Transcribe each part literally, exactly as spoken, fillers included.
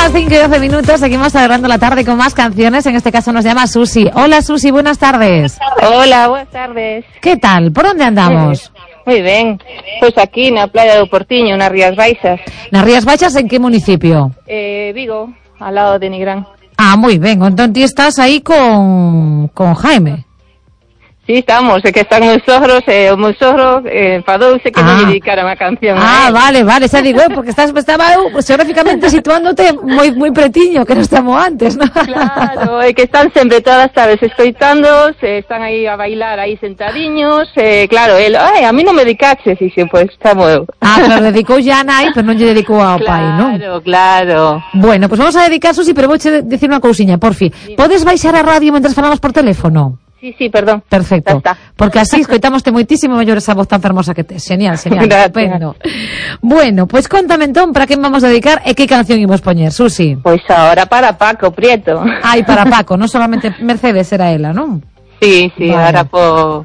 las cinco y doce minutos, seguimos celebrando la tarde con más canciones. En este caso nos llama Susi. Hola Susi, buenas tardes. Hola, buenas tardes. ¿Qué tal? ¿Por dónde andamos? Muy bien, pues aquí na playa do Portiño, nas Rías Baixas. ¿Nas Rías Baixas en qué municipio? Eh, Vigo, al lado de Nigrán. Ah, muy bien, entonces ti estás aí con, con Jaime. Sí, estamos, é que están meus sogros, e o meu sogro eh, enfadouse que ah. non lle dedicara unha canción. Ah, vale, vale, xa digo, porque estás, estaba eu geográficamente situándote moi moi pretiño, que non estamos antes, ¿no? Claro, é que están sempre todas as tardes escoitándoos, eh, están aí a bailar aí sentadiños, eh, claro, el, ai, a mí non me dedicaches, e xe, pois, estamos eu. Ah, claro, dedicou ya a nai, pero non lle dedicou ao claro, pai, non? Claro, claro. Bueno, pues vamos a dedicar, Susi, pero vou che decir unha cousiña, porfi. Podes baixar a radio mentre falamos por teléfono? Sí, sí, perdón. Perfecto. Porque así escoitamoste moitísimo mellor esa voz tan fermosa que tes. Genial, genial. Estupendo. Bueno, pues contame entón para quen vamos a dedicar e que canción imos poñer, Susi. Pois ahora para Paco Prieto. Ai, para Paco, non solamente Mercedes era ela, non? Sí, sí, vale. Ahora po...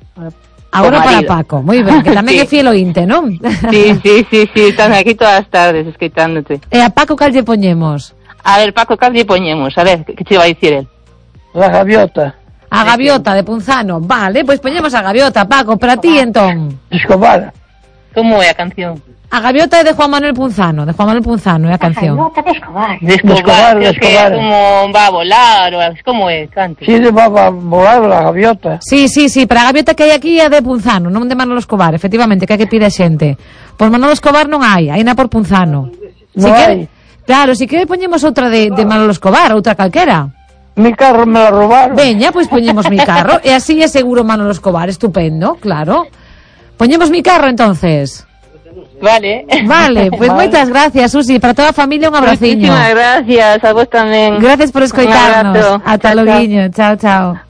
Agora para Paco, moi ben, que tamén sí. É fiel ointe, non? Sí, sí, sí, sí, están aquí todas as tardes escoitándote. E a Paco cal lle poñemos? A ver, Paco, cal lle poñemos? A ver, que che vai dicir el? La gaviota. A Gaviota de Punzano, vale, pois poñemos a Gaviota, Paco, para ti entón. Escobar. Como é a canción? A Gaviota é de Juan Manuel Punzano, de Juan Manuel Punzano é a canción. A Gaviota de Escobar. De Escobar, de Escobar. Como va a volar, ou como é, cante. Sí, va a volar la gaviota. Sí, sí, sí, pero a Gaviota que hai aquí é de Punzano, non de Manolo Escobar, efectivamente, que é que pide a xente. Pois Manolo Escobar non hai, hai na por Punzano. Non si hai. Que, claro, si que poñemos outra de, de Manolo Escobar, outra calquera. Mi carro me la robaron. Veña, pois poñemos mi carro e así é seguro Manolo Escobar, estupendo, claro. Poñemos mi carro entonces. Vale. Vale, pois pues vale. Moitas gracias, Susi, para toda a familia un abraciño. Muchísimas gracias, a vos tamén. Gracias por escoitarnos. Ata loguiño, chao, chao.